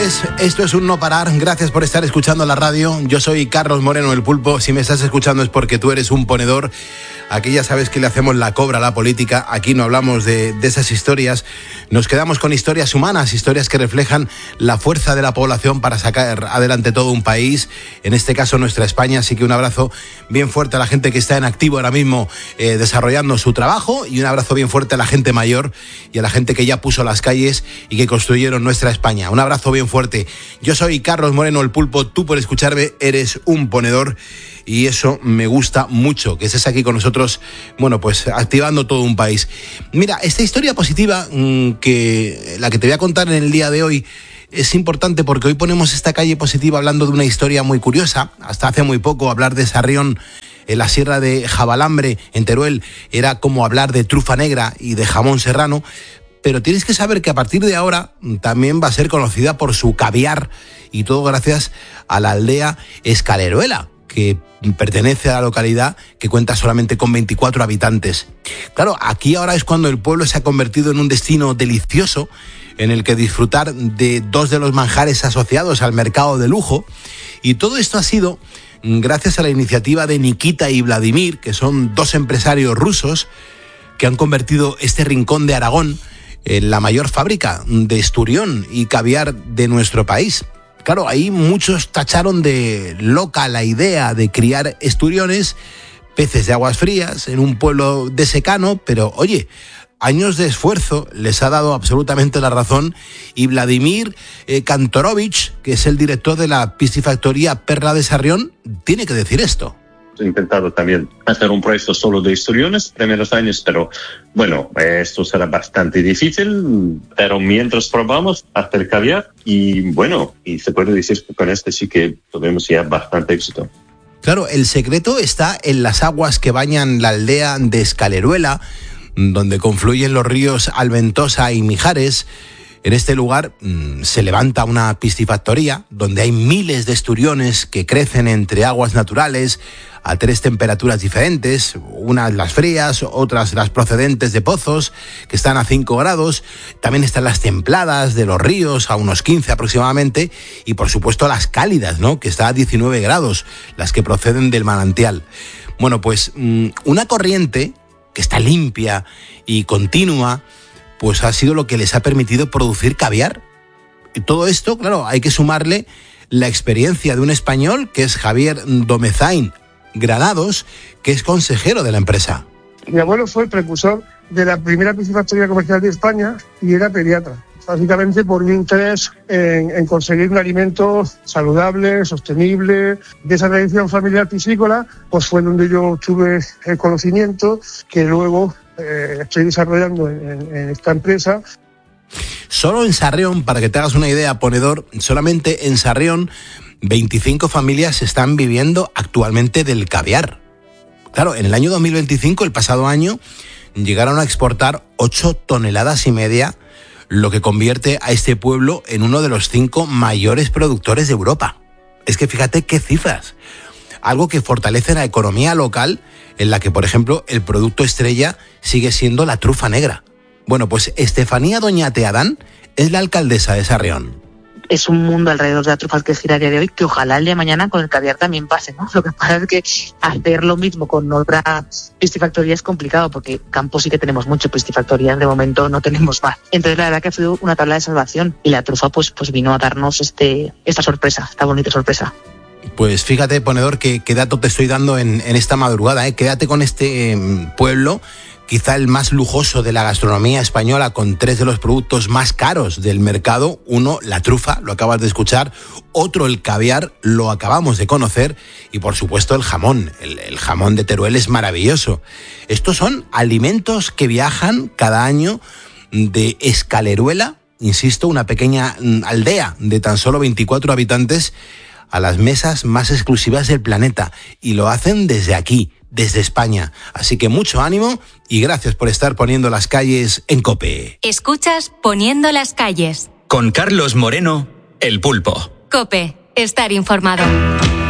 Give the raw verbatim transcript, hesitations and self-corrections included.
señores, esto es un no parar. Gracias por estar escuchando la radio. Yo soy Carlos Moreno, el Pulpo. Si me estás escuchando es porque tú eres un ponedor. Aquí ya sabes que le hacemos la cobra a la política. Aquí no hablamos de, de esas historias. Nos quedamos con historias humanas, historias que reflejan la fuerza de la población para sacar adelante todo un país. En este caso nuestra España. Así que un abrazo bien fuerte a la gente que está en activo ahora mismo eh, desarrollando su trabajo. Y un abrazo bien fuerte a la gente mayor y a la gente que ya puso las calles y que construyeron nuestra España. Un abrazo bien fuerte. Yo soy Carlos Moreno, el Pulpo. Tú por escucharme eres un ponedor. Y eso me gusta mucho, que estés aquí con nosotros, bueno, pues activando todo un país. Mira, esta historia positiva, que la que te voy a contar en el día de hoy, es importante porque hoy ponemos esta calle positiva hablando de una historia muy curiosa. Hasta hace muy poco hablar de Sarrión en la sierra de Jabalambre, en Teruel, era como hablar de trufa negra y de jamón serrano. Pero tienes que saber que a partir de ahora también va a ser conocida por su caviar, y todo gracias a la aldea Escaleruela, que pertenece a la localidad que cuenta solamente con veinticuatro habitantes. Claro, aquí ahora es cuando el pueblo se ha convertido en un destino delicioso en el que disfrutar de dos de los manjares asociados al mercado de lujo. Y todo esto ha sido gracias a la iniciativa de Nikita y Vladimir, que son dos empresarios rusos que han convertido este rincón de Aragón en la mayor fábrica de esturión y caviar de nuestro país. Claro, ahí muchos tacharon de loca la idea de criar esturiones, peces de aguas frías, en un pueblo de secano, pero oye, años de esfuerzo les ha dado absolutamente la razón, y Vladimir eh, Kantorovich, que es el director de la piscifactoría Perla de Sarrión, tiene que decir esto. He intentado también hacer un proyecto solo de esturiones primeros años, pero bueno, esto será bastante difícil, pero mientras probamos hacer caviar, y bueno, y se puede decir que con este sí que tuvimos ya bastante éxito. Claro, el secreto está en las aguas que bañan la aldea de Escaleruela, donde confluyen los ríos Alventosa y Mijares. En este lugar mmm, se levanta una piscifactoría donde hay miles de esturiones que crecen entre aguas naturales a tres temperaturas diferentes, unas las frías, otras las procedentes de pozos que están a cinco grados, también están las templadas de los ríos a unos quince aproximadamente, y por supuesto las cálidas, ¿no?, que está a diecinueve grados, las que proceden del manantial. Bueno, pues mmm, una corriente que está limpia y continua, pues ha sido lo que les ha permitido producir caviar. Y todo esto, claro, hay que sumarle la experiencia de un español, que es Javier Domezain Granados, que es consejero de la empresa. Mi abuelo fue el precursor de la primera piscifactoría comercial de España y era pediatra. Básicamente por mi interés en, en conseguir un alimento saludable, sostenible, de esa tradición familiar piscícola, pues fue donde yo tuve el conocimiento que luego eh, estoy desarrollando en, en esta empresa. Solo en Sarrión, para que te hagas una idea, ponedor, solamente en Sarrión veinticinco familias están viviendo actualmente del caviar. Claro, en el año dos mil veinticinco, el pasado año, llegaron a exportar ocho toneladas y media, lo que convierte a este pueblo en uno de los cinco mayores productores de Europa. Es que fíjate qué cifras. Algo que fortalece la economía local, en la que, por ejemplo, el producto estrella sigue siendo la trufa negra. Bueno, pues Estefanía Doñate Adán es la alcaldesa de Sarrión. Es un mundo alrededor de la trufa que gira a día de hoy, que ojalá el día de mañana con el caviar también pase, ¿no? Lo que pasa es que hacer lo mismo con otra piscifactoría es complicado, porque campos sí que tenemos mucho, piscifactorías de momento no tenemos más. Entonces la verdad que ha sido una tabla de salvación, y la trufa pues, pues vino a darnos este, esta sorpresa, esta bonita sorpresa. Pues fíjate, ponedor, que, qué dato te estoy dando en, en esta madrugada, ¿eh? Quédate con este eh, pueblo, quizá el más lujoso de la gastronomía española, con tres de los productos más caros del mercado. Uno, la trufa, lo acabas de escuchar. Otro, el caviar, lo acabamos de conocer. Y por supuesto el jamón. El, el jamón de Teruel es maravilloso. Estos son alimentos que viajan cada año de Escaleruela, insisto, una pequeña aldea de tan solo veinticuatro habitantes, a las mesas más exclusivas del planeta. Y lo hacen desde aquí, desde España. Así que mucho ánimo y gracias por estar poniendo las calles en COPE. Escuchas Poniendo las calles. Con Carlos Moreno, el Pulpo. COPE, estar informado.